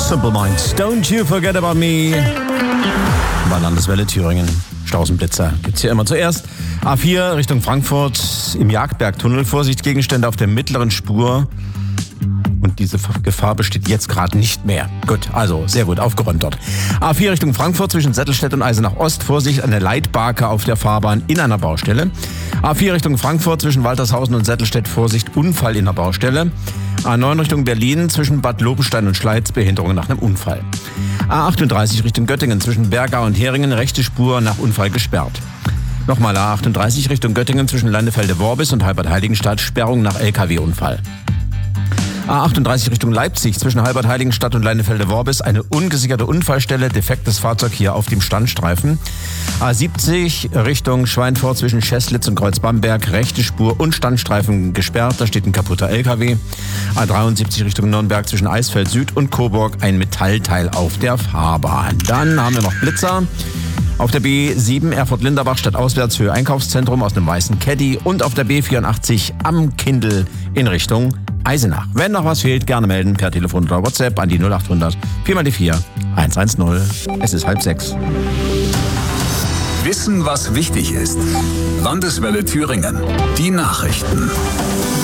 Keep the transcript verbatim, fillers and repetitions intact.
Simple Minds, Don't You Forget About Me. Bei Landeswelle Thüringen. Stausenblitzer gibt's hier immer. Zuerst A vier Richtung Frankfurt im Jagdbergtunnel. Vorsicht, Gegenstände auf der mittleren Spur. Und diese Gefahr besteht jetzt gerade nicht mehr. Gut, also sehr gut, aufgeräumt dort. A vier Richtung Frankfurt zwischen Settelstedt und Eisenach Ost. Vorsicht, eine Leitbarke auf der Fahrbahn in einer Baustelle. A vier Richtung Frankfurt zwischen Waltershausen und Settelstedt. Vorsicht, Unfall in der Baustelle. A neun Richtung Berlin zwischen Bad Lobenstein und Schleiz. Behinderung nach einem Unfall. A achtunddreißig Richtung Göttingen zwischen Bergau und Heringen. Rechte Spur nach Unfall gesperrt. Nochmal A achtunddreißig Richtung Göttingen zwischen Landefelde-Worbis und Halbert-Heiligenstadt. Sperrung nach L K W-Unfall. A achtunddreißig Richtung Leipzig zwischen Halbert-Heiligenstadt und Leinefelde-Worbis eine ungesicherte Unfallstelle, defektes Fahrzeug hier auf dem Standstreifen. A siebzig Richtung Schweinfurt zwischen Scheßlitz und Kreuzbamberg, rechte Spur und Standstreifen gesperrt, da steht ein kaputter L K W. A dreiundsiebzig Richtung Nürnberg zwischen Eisfeld Süd und Coburg ein Metallteil auf der Fahrbahn. Dann haben wir noch Blitzer. Auf der B sieben Erfurt-Linderbach stadtauswärts Höhe Einkaufszentrum aus einem weißen Caddy und auf der B vierundachtzig am Kindl in Richtung Eisenach. Wenn noch was fehlt, gerne melden per Telefon oder WhatsApp an die null achthundert vier mal die vier eins eins null. Es ist halb sechs. Wissen, was wichtig ist. Landeswelle Thüringen. Die Nachrichten.